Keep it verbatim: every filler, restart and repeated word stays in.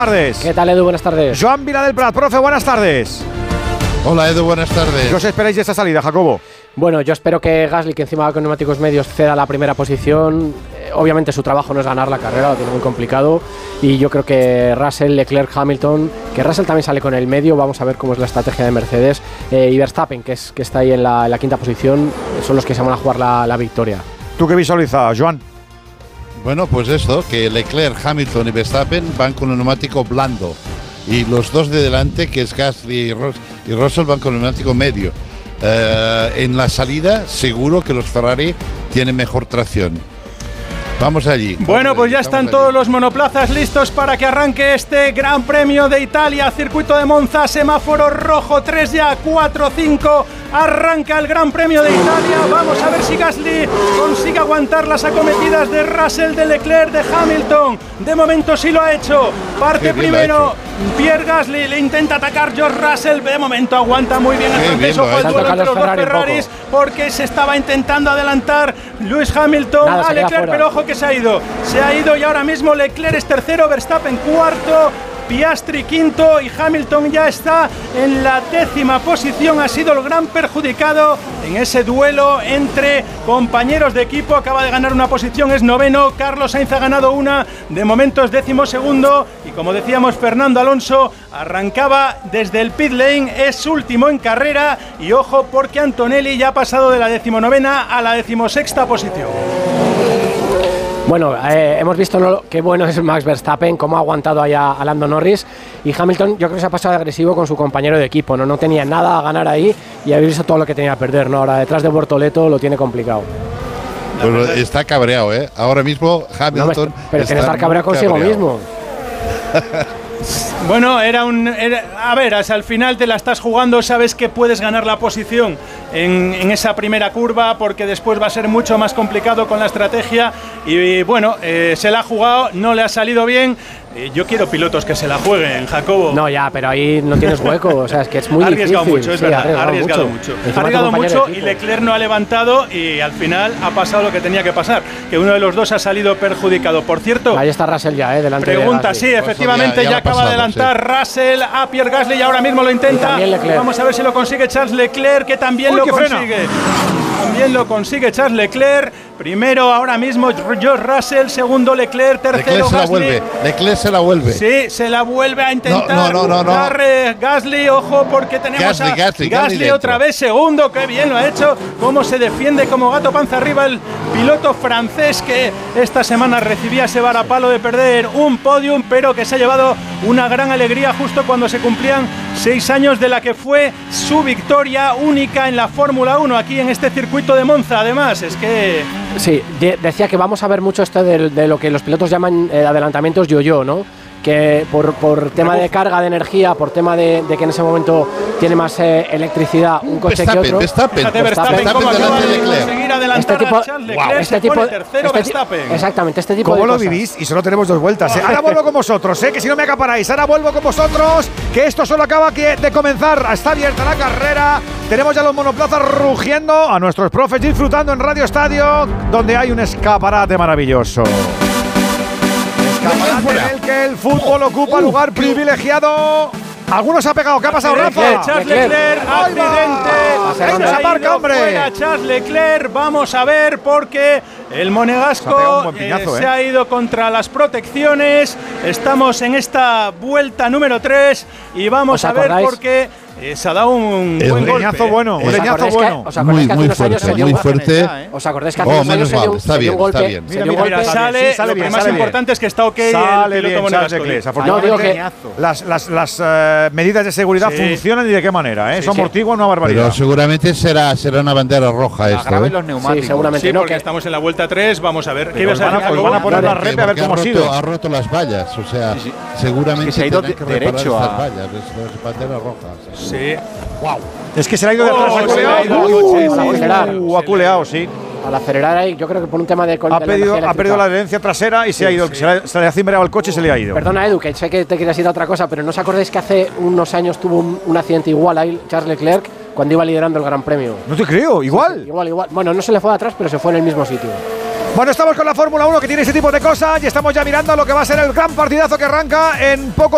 tardes. ¿Qué tal, Edu? Buenas tardes. Joan Vila del Prat, profe, buenas tardes. Hola, Edu, buenas tardes. ¿Qué os esperáis de esta salida, Jacobo? Bueno, yo espero que Gasly, que encima va con neumáticos medios, ceda la primera posición. Eh, obviamente su trabajo no es ganar la carrera, lo tiene muy complicado. Y yo creo que Russell, Leclerc, Hamilton, que Russell también sale con el medio, vamos a ver cómo es la estrategia de Mercedes. Eh, y Verstappen, que, es, que está ahí en la, en la quinta posición, son los que se van a jugar la, la victoria. ¿Tú qué visualizas, Joan? Bueno, pues esto, que Leclerc, Hamilton y Verstappen van con un neumático blando. Y los dos de delante, que es Gasly y, Ros- y Russell, van con un neumático medio. Uh, en la salida, seguro que los Ferrari tienen mejor tracción. Vamos allí. Bueno, pues ya están todos los monoplazas listos para que arranque este Gran Premio de Italia, circuito de Monza, semáforo rojo, tres ya, cuatro, cinco, arranca el Gran Premio de Italia. Vamos a ver si Gasly consigue aguantar las acometidas de Russell, de Leclerc, de Hamilton. De momento sí lo ha hecho. Parte primero Pierre Gasly, le intenta atacar George Russell. De momento aguanta muy bien el francés. Ojo el duelo entre los dos Ferraris, porque se estaba intentando adelantar Lewis Hamilton Nada, a Leclerc, pero ojo que se ha ido. Se ha ido y ahora mismo Leclerc es tercero, Verstappen cuarto, Piastri quinto y Hamilton ya está en la décima posición. Ha sido el gran perjudicado en ese duelo entre compañeros de equipo. Acaba de ganar una posición, es noveno. Carlos Sainz ha ganado una, de momento es décimo segundo. Y como decíamos, Fernando Alonso arrancaba desde el pit lane, es último en carrera. Y ojo, porque Antonelli ya ha pasado de la decimonovena a la decimosexta posición. Bueno, eh, hemos visto lo, qué bueno es Max Verstappen, cómo ha aguantado allá a Lando Norris. Y Hamilton, yo creo que se ha pasado de agresivo con su compañero de equipo, ¿no? No tenía nada a ganar ahí y habéis visto todo lo que tenía a perder, ¿no? Ahora detrás de Bortoleto lo tiene complicado. Pero está cabreado, ¿eh? Ahora mismo Hamilton. No, pero tiene que estar cabreado consigo cabreado. mismo. Bueno, era un... Era, a ver, hasta al final te la estás jugando, sabes que puedes ganar la posición en, en esa primera curva, porque después va a ser mucho más complicado con la estrategia. Y, y bueno, eh, se la ha jugado, no le ha salido bien. Eh, yo quiero pilotos que se la jueguen, Jacobo. No, ya, pero ahí no tienes hueco, o sea, es que es muy ha arriesgado difícil. mucho, es Sí, verdad, ha arriesgado, ha arriesgado mucho. mucho. Ha arriesgado mucho y Leclerc no ha levantado y al final ha pasado lo que tenía que pasar, que uno de los dos ha salido perjudicado. Por cierto, ahí está Russell ya, eh, delante pregunta, de sí, efectivamente, ya, ya ya ha acaba pasado, de adelantar sí. Russell a Pierre Gasly y ahora mismo lo intenta. Vamos a ver si lo consigue Charles Leclerc, que también Uy, lo qué consigue. Frena. También lo consigue Charles Leclerc. Primero ahora mismo George Russell, segundo Leclerc, tercero Leclerc se la Gasly. vuelve. Leclerc se la vuelve. Sí, se la vuelve a intentar. No, no, no, no, no. Gasly, ojo, porque tenemos Gasly, a Gasly, Gasly, Gasly otra vez segundo. Qué bien lo ha hecho. Cómo se defiende como gato panza arriba el piloto francés, que esta semana recibía ese varapalo de perder un podium, pero que se ha llevado una gran alegría justo cuando se cumplían seis años de la que fue su victoria única en la Fórmula uno aquí en este circuito de Monza. Además, es que... Sí, de, decía que vamos a ver mucho esto de, de lo que los pilotos llaman eh, adelantamientos yo-yo, ¿no? Que por, por tema de carga de energía, por tema de, de que en ese momento tiene más eh, electricidad un coche Verstappen, que otro. Verstappen, Fíjate, Verstappen, Verstappen cómo acaba delante de de Leclerc. conseguir adelantar Este tipo- a Charles Leclerc, wow, se este tipo- pone tercero este ti- Verstappen. Exactamente, este tipo ¿Cómo de lo cosas. vivís? Y solo tenemos dos vueltas, ¿eh? Ahora vuelvo con vosotros, ¿eh? Que si no me acaparáis. Ahora vuelvo con vosotros, que esto solo acaba que- de comenzar. Está abierta la carrera. Tenemos ya los monoplazas rugiendo, a nuestros profes disfrutando en Radio Estadio, donde hay un escaparate maravilloso. Escaparate en el que el fútbol ocupa lugar privilegiado. Algunos ha pegado. ¿Qué ha pasado, Rafa? Charles Leclerc. Leclerc, Ahí va. accidente. Ahí nos Ha aparca, ido hombre. fuera Charles Leclerc. Vamos a ver, porque el Se ha pegado monegasco un buen piñazo, eh, eh. se ha ido contra las protecciones. Estamos en esta vuelta número tres y vamos ¿Os a ver acordáis? por qué eh, se ha dado un Es buen Un golpe. leñazo bueno, un ¿Os leñazo acordáis que- bueno. os acordáis Muy, que hace muy unos años fuerte, se dio muy un- fuerte. ¿Os acordáis que hace Oh, unos años menos se dio mal, un- está se dio bien, un golpe? está bien. se Mira, dio un mira, golpe? mira, Sale, sí, sale lo bien, que más sale bien. importante es que está ok el Sale piloto bien, Charles monegasco. Leclerc. No, Afortunadamente, digo que- las, las, las eh, medidas de seguridad Sí. funcionan y de qué manera, ¿eh? Sí, Eso sí. amortigua una barbaridad. Pero seguramente será, será una bandera roja esto. Agraven ¿eh? los neumáticos. Sí, seguramente Sí, no. porque Que, estamos en la vuelta tres. Vamos a ver. ¿Qué Pues ibas a van a- decir, pues Jacobo? van a poner la Porque- rep a ver porque cómo ha ha sido. roto, ha roto las vallas, o sea, Sí, sí. seguramente Es que se ha ido tendrán que de- reparar derecho estas a- vallas, es, es bandera roja. Sí. Es que se le ha ido de Oh, atrás. se ha le ha culeado. ido al Uh, coche, sí, uh, acelerar. uh, ha culeado, sí. al acelerar ahí, yo creo que por un tema de... Ha, de pedido, energía ha perdido la adherencia trasera y se ha ido. Se, le, se le ha cimbreado el coche y se le ha ido. Perdona, Edu, que sé que te querías ir a otra cosa, pero ¿no os acordáis que hace unos años tuvo un, un accidente igual ahí Charles Leclerc cuando iba liderando el Gran Premio? No te creo, igual. Sí, sí, igual, igual. Bueno, no se le fue de atrás, pero se fue en el mismo sitio. Bueno, estamos con la Fórmula uno que tiene ese tipo de cosas y estamos ya mirando lo que va a ser el gran partidazo que arranca en poco